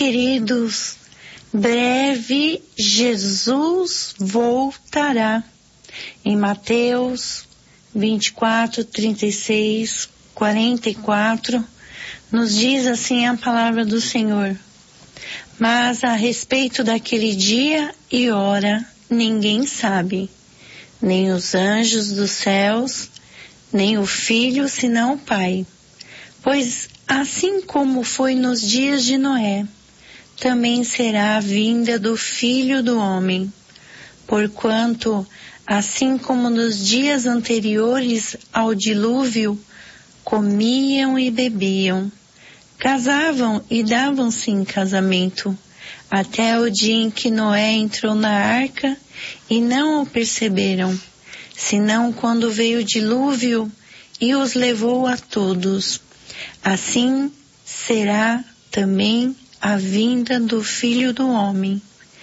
Queridos, breve Jesus voltará. Em Mateus 24, 36, 44, nos diz assim a palavra do Senhor: mas a respeito daquele dia e hora ninguém sabe, nem os anjos dos céus, nem o Filho, senão o Pai. Pois assim como foi nos dias de Noé, também será a vinda do Filho do Homem. Porquanto, assim como nos dias anteriores ao dilúvio, comiam e bebiam, casavam e davam-se em casamento, até o dia em que Noé entrou na arca e não o perceberam, senão quando veio o dilúvio e os levou a todos. Assim será também a vinda do Filho do Homem.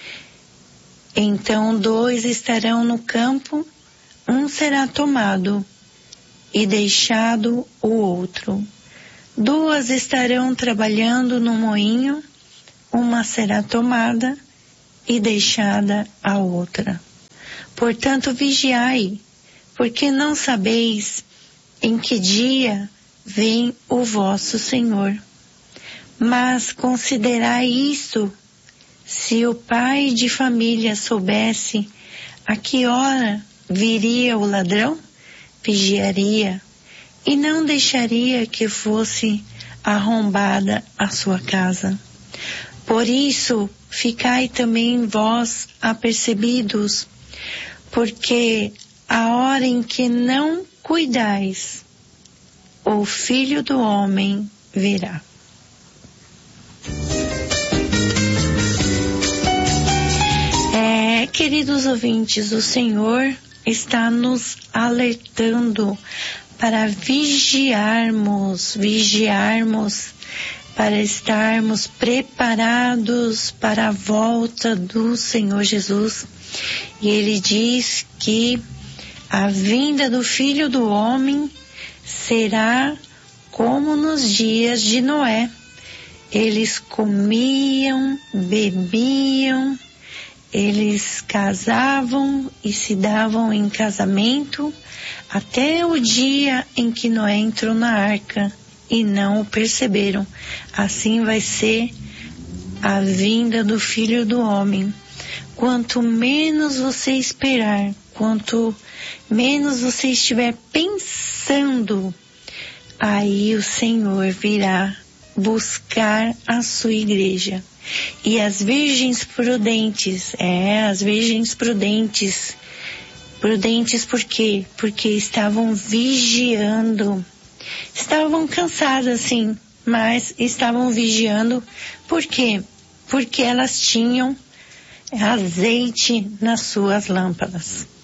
Então 2 estarão no campo, um será tomado e deixado o outro. 2 estarão trabalhando no moinho, uma será tomada e deixada a outra. Portanto, vigiai, porque não sabeis em que dia vem o vosso Senhor. Mas considerai isto: se o pai de família soubesse a que hora viria o ladrão, vigiaria e não deixaria que fosse arrombada a sua casa. Por isso, ficai também vós apercebidos, porque a hora em que não cuidais, o Filho do Homem virá. Queridos ouvintes, o Senhor está nos alertando para vigiarmos, para estarmos preparados para a volta do Senhor Jesus. E Ele diz que a vinda do Filho do Homem será como nos dias de Noé. Eles comiam, bebiam, eles casavam e se davam em casamento até o dia em que Noé entrou na arca e não o perceberam. Assim vai ser a vinda do Filho do Homem. Quanto menos você esperar, quanto menos você estiver pensando, aí o Senhor virá buscar a sua igreja. E as virgens prudentes, prudentes por quê? Porque estavam vigiando. Estavam cansadas, sim, mas estavam vigiando. Por quê? Porque elas tinham azeite nas suas lâmpadas.